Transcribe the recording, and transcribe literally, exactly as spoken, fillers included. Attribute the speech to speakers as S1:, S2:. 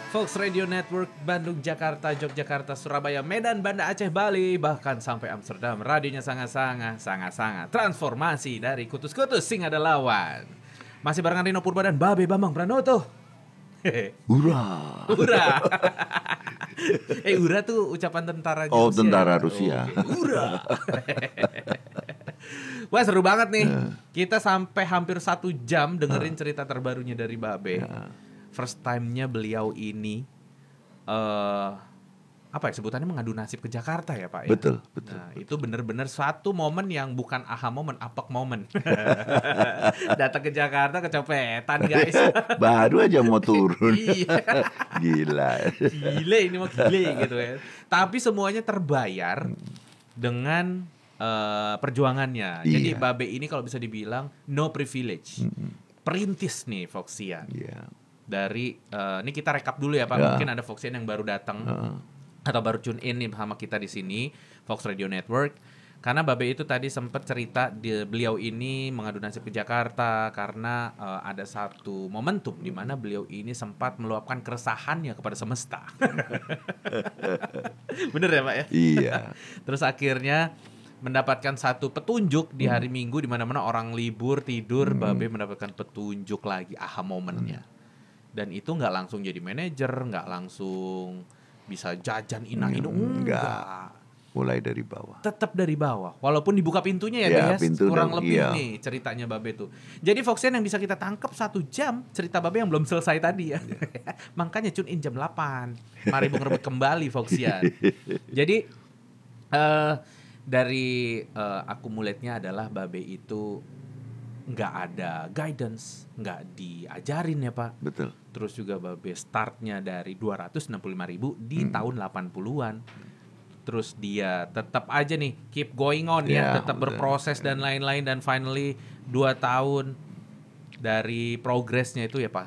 S1: Fox Radio Network, Bandung, Jakarta, Yogyakarta, Surabaya, Medan, Banda Aceh, Bali, bahkan sampai Amsterdam. Radionya sangat-sangat, sangat-sangat transformasi dari kutus-kutus sing ada lawan. Masih barengan Rino Purba dan Babe Bambang Pranoto.
S2: Ura.
S1: Ura. eh Ura tuh ucapan tentara
S2: Oh,
S1: Rusia.
S2: tentara
S1: Ya?
S2: Rusia.
S1: Oh, okay. Ura. Wah, seru banget nih.
S2: Yeah.
S1: Kita sampai hampir satu jam dengerin
S2: uh.
S1: cerita terbarunya dari Babe.
S2: Yeah.
S1: First time-nya beliau ini uh, apa ya sebutannya mengadu nasib ke Jakarta ya Pak ya.
S2: Betul, betul.
S1: Nah,
S2: betul.
S1: itu benar-benar suatu momen yang bukan aha momen, apek momen. Datang ke Jakarta kecopetan guys.
S2: Baru aja mau turun.
S1: Iya.
S2: Gila.
S1: Gile ini mah gile gitu ya. Tapi semuanya terbayar dengan uh, perjuangannya.
S2: Iya.
S1: Jadi Babe ini kalau bisa dibilang no privilege.
S2: Mm-mm.
S1: Perintis nih Foxian.
S2: Iya.
S1: Dari uh, ini kita rekap dulu ya Pak.
S2: Ya.
S1: Mungkin ada Foxian yang baru datang
S2: Uh.
S1: atau baru tune in nih sama kita di sini Fox Radio Network. Karena Babe itu tadi sempat cerita di, beliau ini mengadu nasib ke Jakarta karena uh, ada satu momentum di mana beliau ini sempat meluapkan keresahannya kepada semesta. Bener ya Pak ya?
S2: Iya.
S1: Terus akhirnya mendapatkan satu petunjuk di hari Minggu di mana-mana orang libur tidur, hmm. Babe mendapatkan petunjuk lagi aha momennya. Hmm. Dan itu nggak langsung jadi manajer, nggak langsung bisa jajan ina-inu, enggak. enggak.
S2: Mulai dari bawah.
S1: Tetap dari bawah. Walaupun dibuka pintunya ya,
S2: ya
S1: guys.
S2: Pintu
S1: Kurang
S2: dan,
S1: lebih
S2: iya.
S1: nih ceritanya Babe tuh. Jadi Foxian yang bisa kita tangkap satu jam cerita Babe yang belum selesai tadi ya. ya. Makanya tune in jam delapan. Mari ngerebut kembali Foxian. Jadi uh, dari uh, akumulate-nya adalah Babe itu nggak ada guidance, nggak diajarin ya Pak.
S2: Betul.
S1: Terus juga Babe startnya dari dua ratus enam puluh lima ribu di hmm. tahun delapan puluhan. Terus dia tetap aja nih keep going on ya, ya tetap berproses dan lain-lain dan finally dua tahun dari progresnya itu ya Pak